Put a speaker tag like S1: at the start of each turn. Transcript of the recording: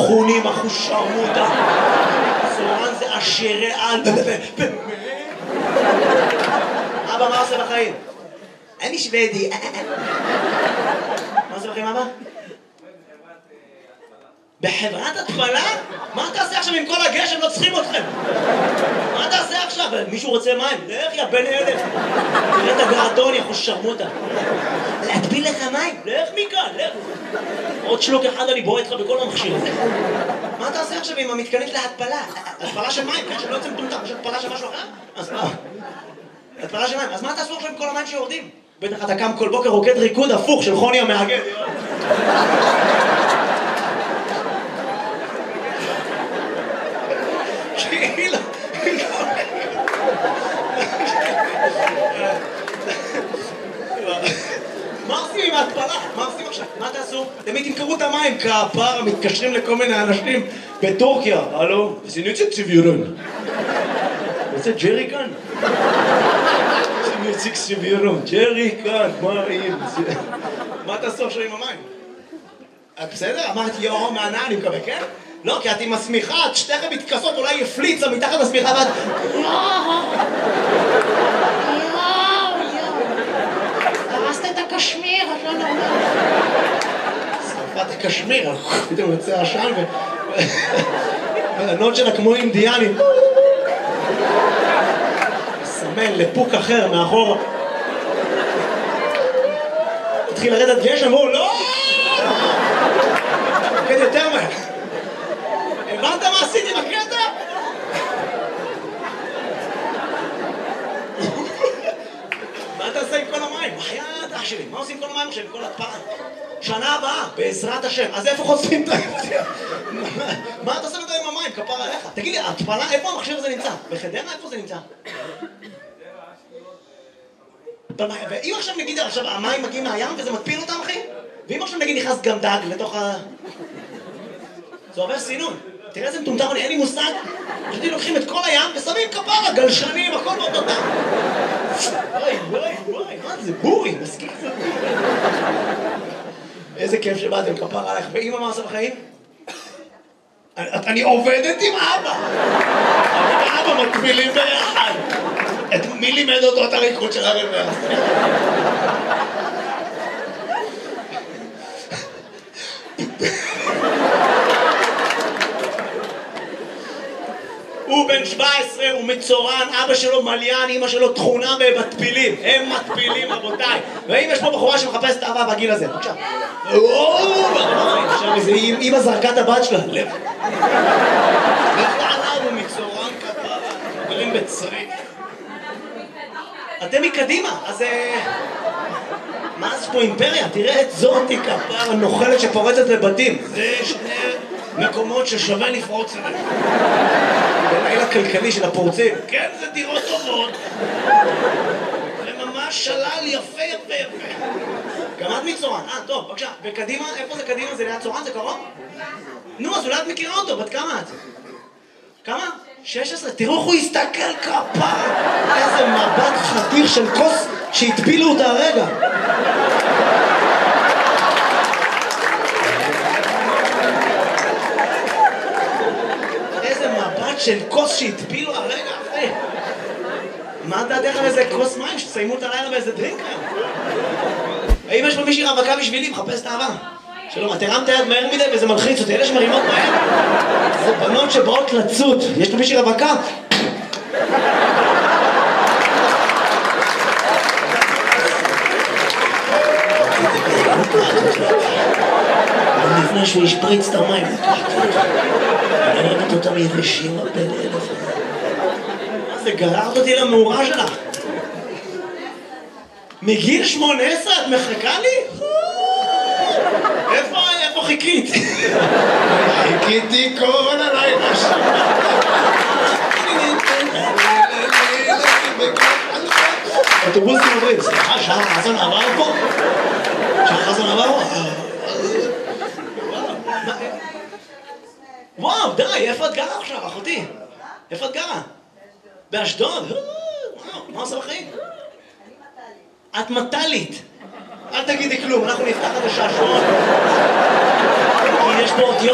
S1: טחונים, אחו שרמוטה. צורן זה עשירי על. אבא, מה עושה בחיים? אני שוודי. מה עושה בחיים, אבא? בחברת התפלה? מה אתה עושה עכשיו עם כל הגשם? לא צריכים אתכם. מה אתה עושה עכשיו? מישהו רוצה מים? לך יא בן אלף. תראה את הגרדון, יא חוש שרמוטה. להטביל לך מים? לך מכאן, לך. עוד שלוק אחד אני בועט לך בכל המכשיר הזה. מה אתה עושה עכשיו עם המתקנית להתפלה? התפלה של מים, כן? שלא יוצא מטומטם. יש התפלה של משהו אחר? אז מה? התפלה של מים. אז מה אתה עשו עכשיו עם כל המים שיורדים? בטח אתה קם כל בוקר רוקד ריקוד הפוך של חוני המאגד. מה עושים עם ההתפלה? מה עושים עכשיו? מה תעשו? תמיד תמכרו את המים כפרה, מתקשרים לכל מיני אנשים בטורקיה. הלו? זה נציג סיבירון. זה ג'רי כאן? זה נציג סיבירון. ג'רי כאן, מה אם? מה תעשו עכשיו עם המים? בסדר? אמרתי יאו מענה, אני מקווה, כן? לא, כי את עם השמיכה, את שתיכם מתכסות, אולי יפליצה מתחת לשמיכה ואת...
S2: הרסת את הקשמיר, את לא נורמלית.
S1: שרפת הקשמיר, פתאום יוצא עשן והנוד שלה כמו אינדיאנים. סמן לפוק אחר מאחורה. התחיל לרדת גשם, והוא לא! תקד יותר מהר. הבנת מה עשיתי בקטע? מה אתה עושה עם כל המים? בחייאת אח שלי, מה עושים עם כל המים עכשיו, עם כל התפלה? שנה הבאה, בעזרת השם. אז איפה חושפים את ההפתיע? מה אתה עושה עם המים? כפר עליך. תגיד לי, התפלה, איפה המכשיר הזה נמצא? בחדרה? איפה זה נמצא? ואם עכשיו נגיד, עכשיו המים מגיעים מהים וזה מטפיל אותם, אחי? ואם עכשיו נגיד נכנס גם דג לתוך ה... זה עובר סינון. תראה איזה מטומטם, אין לי מושג. פשוט לוקחים את כל הים ושמים כפרה, גלשנים, הכל באותו דם. וואי, מה זה? בורי, מסכים זה בורי. איזה כיף שבאתם, כפרה עליך. ואמא מה עושה בחיים? אני עובדת עם אבא. אני ואבא מטבילים ביחד. מי לימד אותו את הריקוד של הרבר? הוא בן 17, הוא מצורן, אבא שלו מליין, אמא שלו תכונה במטפילים. הם מטפילים, רבותיי. ואם יש פה בחורה שמחפשת אהבה בגיל הזה, בבקשה. אמא זרקה את הבת שלה, לב. עליו הוא מצורן כפרה, גרים בצריף. אתם מקדימה, אז... מה זה פה אימפריה? תראה את זאתי כפרה נוחלת שפורצת לבתים. זה שני מקומות ששווה לפרוץ אליהם. בלילה כלכלי של הפורצים. כן, זה דירות טובות. זה ממש שלל יפה. גם את מצורן. טוב, בבקשה. וקדימה, איפה זה קדימה? זה ליד צורן? זה קרוב? נו, אז אולי את מכירה אותו. בת כמה את? כמה? 16. תראו איך הוא הסתכל כפרה. איזה מבט חתיך של כוס שהטפילו אותה הרגע. של כוס שהטפילו הרגע, אחי. מה דעתך על איזה כוס מים שתסיימו את הלילה באיזה דרינק היום? האם יש פה מישהי רווקה בשבילי? מחפש את האהבה. שלום, את הרמת יד מהר מדי וזה מלחיץ אותי. אלה שמרימות מהר זה בנות שבאות לצות. יש פה מישהי רווקה? לפני שהוא ישפריץ את המים, אני ראיתי אותם יבשים בן אלף. מה זה, גררת אותי למאורה שלך? מגיל 18 את מחכה לי? איפה חיכית? חיכיתי כל הלילה שם. אוטובוסים עוברים, סליחה, שחר חסן עבר פה? שחר חסן עבר פה? וואו, די, איפה את גרה עכשיו, אחותי? איפה את גרה? באשדוד? וואו, מה עושה בחיים? את מטלית. אל תגידי כלום, אנחנו נפתח את השעשועון. כי יש פה אותיות